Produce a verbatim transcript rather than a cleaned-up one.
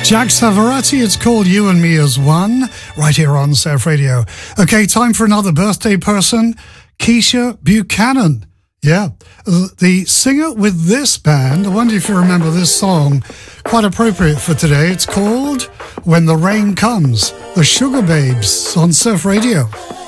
Jack Savoratti, it's called You and Me as One, right here on Surf Radio. Okay, time for another birthday person, Keisha Buchanan. Yeah, the singer with this band. I wonder if you remember this song, quite appropriate for today. It's called When the Rain Comes, the Sugar Babes on Surf Radio.